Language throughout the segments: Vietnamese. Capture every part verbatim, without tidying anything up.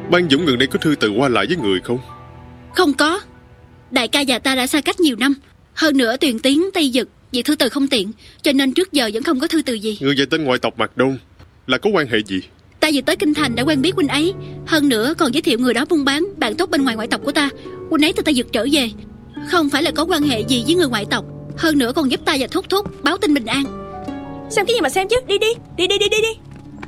Ban Dũng gần đây có thư từ qua lại với người không? Không có. Đại ca và ta đã xa cách nhiều năm. Hơn nữa Tuyền Tiến, Tây Dực vì thư từ không tiện, cho nên trước giờ vẫn không có thư từ gì. Người về tên ngoại tộc Mạc Đông là có quan hệ gì? Ta vừa tới Kinh Thành đã quen biết huynh ấy. Hơn nữa còn giới thiệu người đó buôn bán, bạn tốt bên ngoài ngoại tộc của ta. Huynh ấy từ Tây Dực trở về, không phải là có quan hệ gì với người ngoại tộc. Hơn nữa còn giúp ta và Thúc Thúc báo tin bình an. Xem cái gì mà xem chứ, đi đi, đi đi đi đi đi.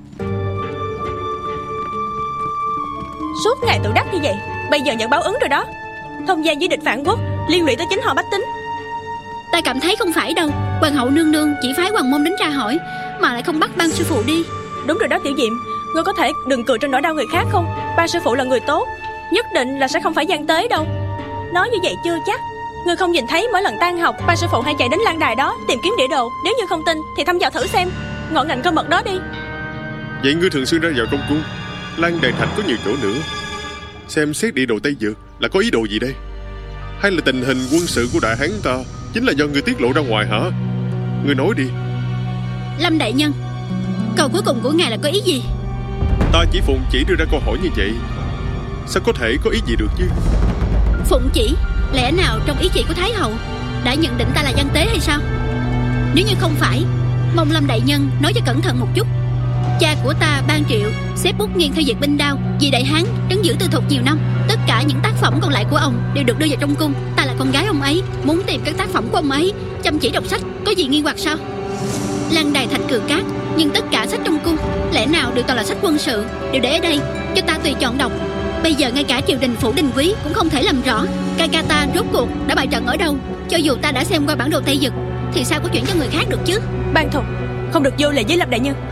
Suốt ngày tự đắc như vậy, bây giờ nhận báo ứng rồi đó. Thông gia với địch phản quốc, liên lụy tới chính họ bách tính. Ta cảm thấy không phải đâu. Hoàng hậu nương nương chỉ phái Hoàng môn đến tra hỏi, mà lại không bắt Ban sư phụ đi. Đúng rồi đó Tiểu Diệm, ngươi có thể đừng cười trên nỗi đau người khác không? Ban sư phụ là người tốt, nhất định là sẽ không phải gian tế đâu. Nói như vậy chưa chắc. Ngươi không nhìn thấy mỗi lần tan học, Ban sư phụ hay chạy đến lan đài đó tìm kiếm địa đồ. Nếu như không tin thì thăm dò thử xem ngọn ngành cơ mật đó đi. Vậy ngươi thường xuyên ra vào trong cung, Lan Đài Thành có nhiều chỗ nữa. Xem xét địa đồ Tây Dược là có ý đồ gì đây? Hay là tình hình quân sự của Đại Hán ta chính là do ngươi tiết lộ ra ngoài hả? Ngươi nói đi. Lâm đại nhân, câu cuối cùng của ngài là có ý gì? Ta chỉ phụng chỉ đưa ra câu hỏi như vậy, sao có thể có ý gì được chứ? Phụng chỉ? Lẽ nào trong ý chỉ của Thái hậu đã nhận định ta là gian tế hay sao? Nếu như không phải, mong Lâm đại nhân nói cho cẩn thận một chút. Cha của ta Ban Triệu xếp bút nghiêng theo việc binh đao, vì Đại Hán trấn giữ tư thục nhiều năm. Tất cả những tác phẩm còn lại của ông đều được đưa vào trong cung. Ta là con gái ông ấy, muốn tìm các tác phẩm của ông ấy, chăm chỉ đọc sách, có gì nghi hoặc sao? Lan đài thạch cừ cát, nhưng tất cả sách trong cung lẽ nào đều toàn là sách quân sự, đều để ở đây cho ta tùy chọn đọc. Bây giờ ngay cả triều đình phủ đình quý cũng không thể làm rõ ca ca ta rốt cuộc đã bày trận ở đâu. Cho dù ta đã xem qua bản đồ Tây Dực thì sao có chuyện cho người khác được chứ? Ban Thục, không được vô lệ với Lâm đại nhân.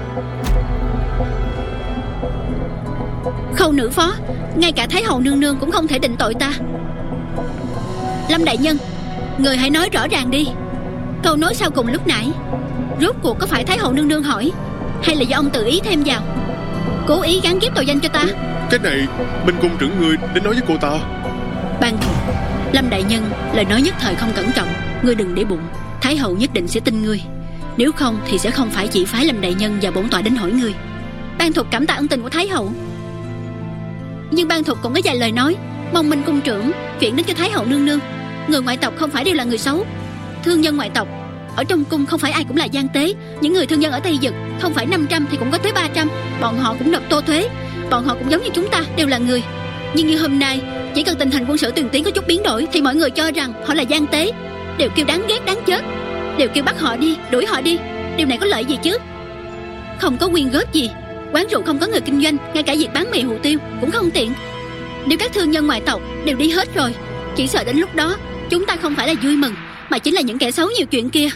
Khâu nữ phó, ngay cả Thái hậu nương nương cũng không thể định tội ta. Lâm đại nhân, người hãy nói rõ ràng đi. Câu nói sau cùng lúc nãy, rốt cuộc có phải Thái hậu nương nương hỏi, hay là do ông tự ý thêm vào, cố ý gán ghép tội danh cho ta? Cái này bên cung trưởng ngươi đến nói với cô ta. Ban Thục, Lâm đại nhân lời nói nhất thời không cẩn trọng, ngươi đừng để bụng. Thái hậu nhất định sẽ tin ngươi. Nếu không thì sẽ không phải chỉ phái Lâm đại nhân và bổn tọa đến hỏi ngươi. Ban Thục cảm tạ ân tình của Thái hậu, nhưng Ban Thục cũng có vài lời nói, mong Minh cung trưởng chuyển đến cho Thái hậu nương nương. Người ngoại tộc không phải đều là người xấu. Thương nhân ngoại tộc ở trong cung không phải ai cũng là gian tế. Những người thương nhân ở Tây Dực không phải năm trăm thì cũng có tới ba trăm. Bọn họ cũng nộp tô thuế, bọn họ cũng giống như chúng ta, đều là người. Nhưng như hôm nay, chỉ cần tình hình quân sự Tuyền Tiến có chút biến đổi thì mọi người cho rằng họ là gian tế, đều kêu đáng ghét đáng chết, đều kêu bắt họ đi, đuổi họ đi. Điều này có lợi gì chứ? Không có quyên góp gì, quán rượu không có người kinh doanh, ngay cả việc bán mì hủ tiêu cũng không tiện. Nếu các thương nhân ngoại tộc đều đi hết rồi, chỉ sợ đến lúc đó chúng ta không phải là vui mừng, mà chính là những kẻ xấu nhiều chuyện kia.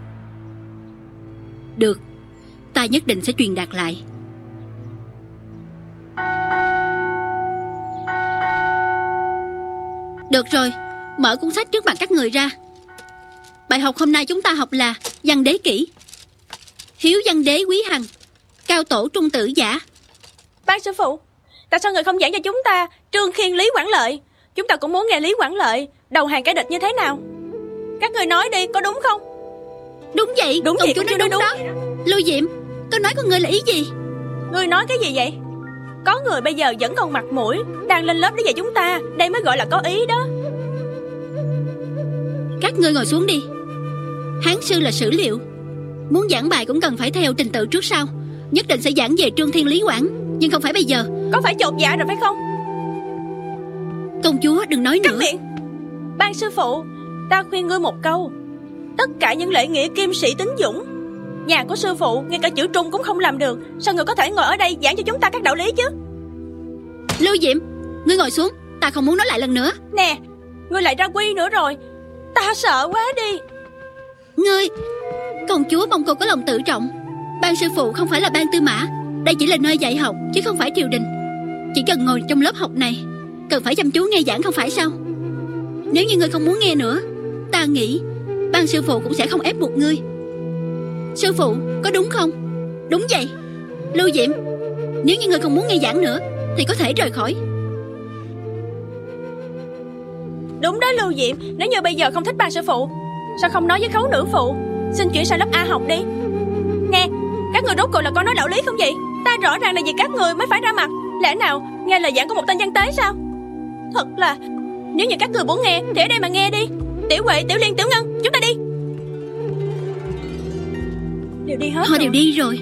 Được, ta nhất định sẽ truyền đạt lại. Được rồi, mở cuốn sách trước mặt các người ra. Bài học hôm nay chúng ta học là Văn đế kỷ. Hiếu văn đế quý hằng, cao tổ trung tử giả. Ban sư phụ, tại sao người không giảng cho chúng ta Trương Khiên Lý Quảng Lợi? Chúng ta cũng muốn nghe Lý Quảng Lợi đầu hàng kẻ địch như thế nào. Các người nói đi, có đúng không? Đúng vậy, đúng vậy, chú nói đúng, đúng đó. Lưu Diệm, câu nói của ngươi là ý gì? Ngươi nói cái gì vậy? Có người bây giờ vẫn còn mặt mũi đang lên lớp để dạy chúng ta, đây mới gọi là có ý đó. Các ngươi ngồi xuống đi. Hán sư là sử liệu, muốn giảng bài cũng cần phải theo trình tự trước sau. Nhất định sẽ giảng về Trương Thiên Lý Quảng, nhưng không phải bây giờ. Có phải chột dạ rồi phải không? Công chúa đừng nói nữa. Câm miệng. Ban sư phụ, ta khuyên ngươi một câu. Tất cả những lễ nghĩa kim sĩ tín dũng, nhà của sư phụ ngay cả chữ trung cũng không làm được, sao người có thể ngồi ở đây giảng cho chúng ta các đạo lý chứ? Lưu Diệm, ngươi ngồi xuống, ta không muốn nói lại lần nữa. Nè, ngươi lại ra quy nữa rồi, ta sợ quá đi. Ngươi, công chúa mong cô có lòng tự trọng. Ban sư phụ không phải là ban tư mã, đây chỉ là nơi dạy học chứ không phải triều đình. Chỉ cần ngồi trong lớp học này, cần phải chăm chú nghe giảng không phải sao? Nếu như ngươi không muốn nghe nữa, ta nghĩ ban sư phụ cũng sẽ không ép buộc ngươi. Sư phụ, có đúng không? Đúng vậy. Lưu Diệm, nếu như ngươi không muốn nghe giảng nữa thì có thể rời khỏi. Đúng đó Lưu Diệm, nếu như bây giờ không thích ban sư phụ, sao không nói với khấu nữ phụ xin chuyển sang lớp A học đi? Nè, các người rốt cuộc là có nói đạo lý không vậy? Ta rõ ràng là vì các người mới phải ra mặt. Lẽ nào nghe lời giảng của một tên gian tế sao? Thật là, nếu như các người muốn nghe thì ở đây mà nghe đi. Tiểu Huệ, Tiểu Liên, Tiểu Ngân, chúng ta đi. Đều đi hết Họ rồi. đều đi rồi.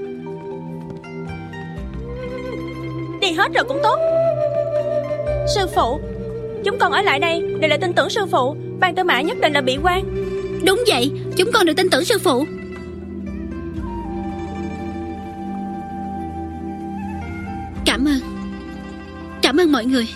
Đi hết rồi cũng tốt. Sư phụ, chúng con ở lại đây đều là tin tưởng sư phụ. Ban Tư Mã nhất định là bị quan. Đúng vậy, chúng con được tin tưởng sư phụ. Cảm ơn. Cảm ơn mọi người.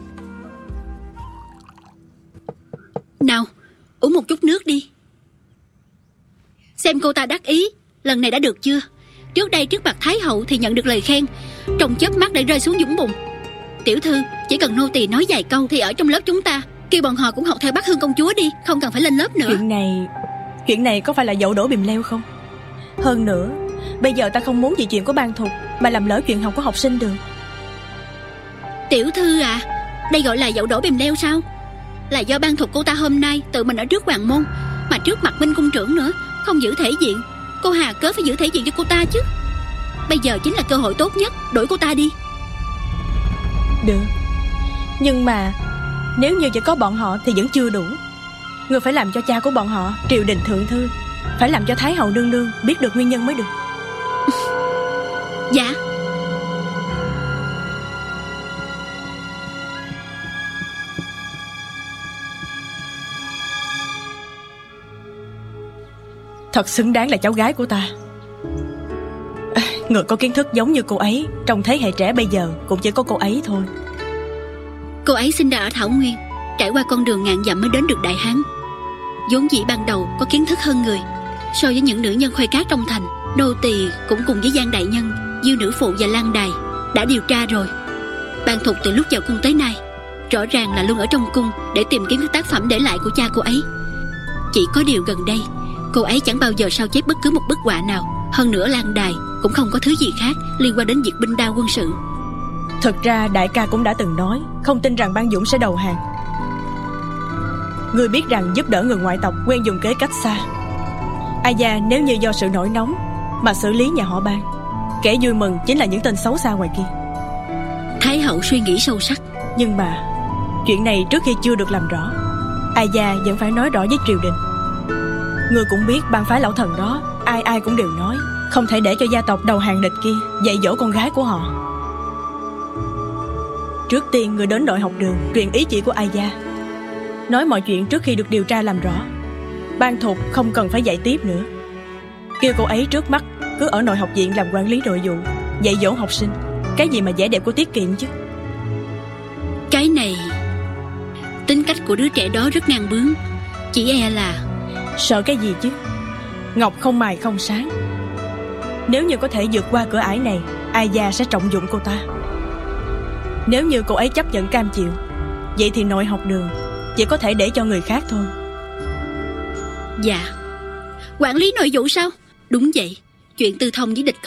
Nào, uống một chút nước đi. Xem cô ta đắc ý, lần này đã được chưa? Trước đây trước mặt Thái hậu thì nhận được lời khen, trong chớp mắt lại rơi xuống dũng bùn. Tiểu thư, chỉ cần nô tỳ nói vài câu thì ở trong lớp chúng ta kêu bọn họ cũng học theo Bắc Hương công chúa đi, không cần phải lên lớp nữa. Chuyện này Chuyện này có phải là dậu đổ bìm leo không? Hơn nữa, bây giờ ta không muốn vì chuyện của Ban Thục mà làm lỡ chuyện học của học sinh được. Tiểu thư à, đây gọi là dậu đổ bìm leo sao? Là do Ban Thục cô ta hôm nay tự mình ở trước hoàng môn, mà trước mặt Minh cung trưởng nữa, không giữ thể diện. Cô hà cớ phải giữ thể diện cho cô ta chứ. Bây giờ chính là cơ hội tốt nhất, đuổi cô ta đi. Được, nhưng mà nếu như chỉ có bọn họ thì vẫn chưa đủ. Người phải làm cho cha của bọn họ, Triều Đình Thượng Thư, phải làm cho Thái hậu nương nương biết được nguyên nhân mới được. Dạ. Thật xứng đáng là cháu gái của ta. À, người có kiến thức giống như cô ấy trong thế hệ trẻ bây giờ cũng chỉ có cô ấy thôi. Cô ấy sinh ra ở Thảo Nguyên, trải qua con đường ngàn dặm mới đến được Đại Hán. Vốn dĩ ban đầu có kiến thức hơn người. So với những nữ nhân khoe cát trong thành, nô tỳ cũng cùng với Giang đại nhân, Diêu nữ phụ và Lan Đài đã điều tra rồi. Ban Thục từ lúc vào cung tới nay rõ ràng là luôn ở trong cung để tìm kiếm các tác phẩm để lại của cha cô ấy. Chỉ có điều gần đây cô ấy chẳng bao giờ sao chép bất cứ một bức họa nào. Hơn nữa Lan Đài cũng không có thứ gì khác liên quan đến việc binh đao quân sự. Thật ra đại ca cũng đã từng nói không tin rằng Ban Dũng sẽ đầu hàng. Ngươi biết rằng giúp đỡ người ngoại tộc quen dùng kế cách xa. Ai da, nếu như do sự nổi nóng mà xử lý nhà họ Ban, kẻ vui mừng chính là những tên xấu xa ngoài kia. Thái hậu suy nghĩ sâu sắc. Nhưng mà chuyện này trước khi chưa được làm rõ, ai da vẫn phải nói rõ với triều đình. Ngươi cũng biết bang phái lão thần đó, ai ai cũng đều nói không thể để cho gia tộc đầu hàng địch kia dạy dỗ con gái của họ. Trước tiên người đến nội học đường truyền ý chỉ của ai gia, nói mọi chuyện trước khi được điều tra làm rõ. Ban Thục không cần phải dạy tiếp nữa, kêu cô ấy trước mắt cứ ở nội học viện làm quản lý nội vụ, dạy dỗ học sinh. Cái gì mà vẻ đẹp của tiết kiệm chứ. Cái này, tính cách của đứa trẻ đó rất ngang bướng. Chỉ e là... Sợ cái gì chứ? Ngọc không mài không sáng. Nếu như có thể vượt qua cửa ải này, ai gia sẽ trọng dụng cô ta. Nếu như cô ấy chấp nhận cam chịu, vậy thì nội học đường chỉ có thể để cho người khác thôi. Dạ. Quản lý nội vụ sao? Đúng vậy. Chuyện tư thông với địch